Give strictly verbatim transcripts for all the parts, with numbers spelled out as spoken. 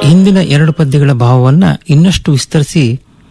ಹಿಂದಿನ ಎರಡು ಪದ್ಯಗಳ ಭಾವವನ್ನ ಇನ್ನಷ್ಟು ವಿಸ್ತರಿಸಿ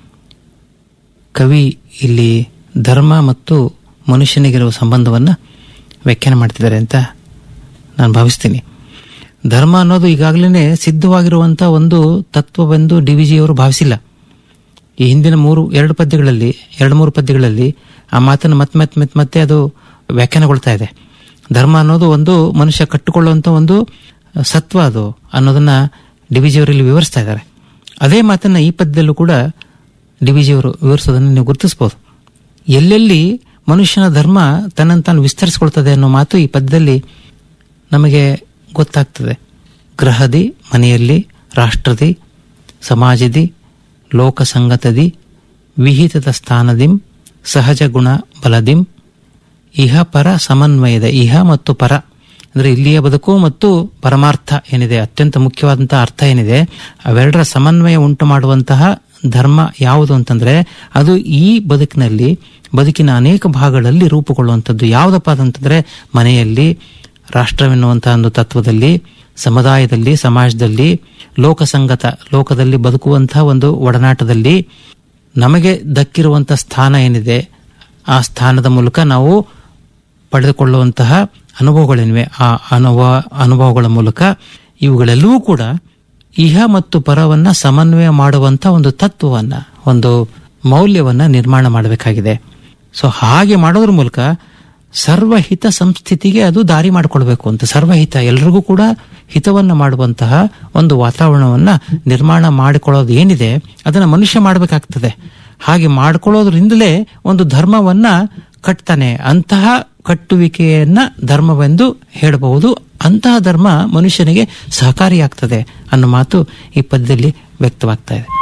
ಕವಿ ಇಲ್ಲಿ ಧರ್ಮ ಮತ್ತು ಮನುಷ್ಯನಿಗಿರುವ ಸಂಬಂಧವನ್ನ ವ್ಯಾಖ್ಯಾನ ಮಾಡ್ತಿದ್ದಾರೆ ಅಂತ ನಾನು ಭಾವಿಸ್ತೀನಿ. ಧರ್ಮ ಅನ್ನೋದು ಈಗಾಗಲೇ ಸಿದ್ಧವಾಗಿರುವಂತಹ ಒಂದು ತತ್ವವೆಂದು ಡಿ ವಿ ಜಿಯವರು ಭಾವಿಸಿಲ್ಲ. ಈ ಹಿಂದಿನ ಮೂರು ಎರಡು ಪದ್ಯಗಳಲ್ಲಿ ಎರಡು ಮೂರು ಪದ್ಯಗಳಲ್ಲಿ ಆ ಮಾತನ್ನು ಮತ್ತೆ ಮತ್ತೆ ಮತ್ತೆ ಮತ್ತೆ ಅದು ವ್ಯಾಖ್ಯಾನಗೊಳ್ತಾ ಇದೆ. ಧರ್ಮ ಅನ್ನೋದು ಒಂದು ಮನುಷ್ಯ ಕಟ್ಟಿಕೊಳ್ಳುವಂತ ಒಂದು ಸತ್ವ ಅದು ಅನ್ನೋದನ್ನ ಡಿ ವಿ ಜಿಯವರು ಇಲ್ಲಿ ವಿವರಿಸ್ತಾ ಇದ್ದಾರೆ. ಅದೇ ಮಾತನ್ನ ಈ ಪದ್ಯದಲ್ಲೂ ಕೂಡ ಡಿ ವಿ ಜಿಯವರು ವಿವರಿಸೋದನ್ನು ನೀವು ಗುರುತಿಸಬಹುದು. ಎಲ್ಲೆಲ್ಲಿ ಮನುಷ್ಯನ ಧರ್ಮ ತನ್ನನ್ನು ತಾನು ವಿಸ್ತರಿಸಿಕೊಳ್ತದೆ ಅನ್ನೋ ಮಾತು ಈ ಪದ್ಯದಲ್ಲಿ ನಮಗೆ ಗೊತ್ತಾಗ್ತದೆ. ಗೃಹದಿ, ಮನೆಯಲ್ಲಿ, ರಾಷ್ಟ್ರದಿ, ಸಮಾಜದಿ, ಲೋಕ ಸಂಗತದಿ, ವಿಹಿತದ ಸ್ಥಾನದಿಂ, ಸಹಜ ಗುಣ ಬಲದಿಂ, ಇಹ ಪರ ಸಮನ್ವಯದ. ಇಹ ಮತ್ತು ಪರ ಅಂದ್ರೆ ಇಲ್ಲಿಯ ಬದುಕು ಮತ್ತು ಪರಮಾರ್ಥ ಏನಿದೆ, ಅತ್ಯಂತ ಮುಖ್ಯವಾದಂತಹ ಅರ್ಥ ಏನಿದೆ, ಅವೆರಡರ ಸಮನ್ವಯ ಉಂಟು ಮಾಡುವಂತಹ ಧರ್ಮ ಯಾವುದು ಅಂತಂದ್ರೆ ಅದು ಈ ಬದುಕಿನಲ್ಲಿ ಬದುಕಿನ ಅನೇಕ ಭಾಗಗಳಲ್ಲಿ ರೂಪುಗೊಳ್ಳುವಂಥದ್ದು. ಯಾವುದಪ್ಪ ಅಂತಂದ್ರೆ ಮನೆಯಲ್ಲಿ, ರಾಷ್ಟ್ರವೆನ್ನುವಂತಹ ಒಂದು ತತ್ವದಲ್ಲಿ, ಸಮುದಾಯದಲ್ಲಿ, ಸಮಾಜದಲ್ಲಿ, ಲೋಕಸಂಗತ ಲೋಕದಲ್ಲಿ ಬದುಕುವಂತಹ ಒಂದು ಒಡನಾಟದಲ್ಲಿ, ನಮಗೆ ದಕ್ಕಿರುವಂತಹ ಸ್ಥಾನ ಏನಿದೆ ಆ ಸ್ಥಾನದ ಮೂಲಕ ನಾವು ಪಡೆದುಕೊಳ್ಳುವಂತಹ ಅನುಭವಗಳೇನಿವೆ ಆ ಅನುಭವ ಅನುಭವಗಳ ಮೂಲಕ ಇವುಗಳೆಲ್ಲವೂ ಕೂಡ ಇಹ ಮತ್ತು ಪರವನ್ನ ಸಮನ್ವಯ ಮಾಡುವಂತ ಒಂದು ತತ್ವವನ್ನ, ಒಂದು ಮೌಲ್ಯವನ್ನ ನಿರ್ಮಾಣ ಮಾಡಬೇಕಾಗಿದೆ. ಸೊ ಹಾಗೆ ಮಾಡೋದ್ರ ಮೂಲಕ ಸರ್ವಹಿತ ಸಂಸ್ಥಿತಿಗೆ ಅದು ದಾರಿ ಮಾಡಿಕೊಳ್ಬೇಕು ಅಂತ. ಸರ್ವಹಿತ, ಎಲ್ರಿಗೂ ಕೂಡ ಹಿತವನ್ನ ಮಾಡುವಂತಹ ಒಂದು ವಾತಾವರಣವನ್ನ ನಿರ್ಮಾಣ ಮಾಡಿಕೊಳ್ಳೋದು ಏನಿದೆ ಅದನ್ನ ಮನುಷ್ಯ ಮಾಡಬೇಕಾಗ್ತದೆ. ಹಾಗೆ ಮಾಡಿಕೊಳ್ಳೋದ್ರಿಂದಲೇ ಒಂದು ಧರ್ಮವನ್ನ ಕಟ್ತಾನೆ. ಅಂತಹ ಕಟ್ಟುವಿಕೆಯನ್ನ ಧರ್ಮವೆಂದು ಹೇಳಬಹುದು. ಅಂತಹ ಧರ್ಮ ಮನುಷ್ಯನಿಗೆ ಸಹಕಾರಿಯಾಗ್ತದೆ ಅನ್ನೋ ಮಾತು ಈ ಪದ್ಯದಲ್ಲಿ ವ್ಯಕ್ತವಾಗ್ತಾ ಇದೆ.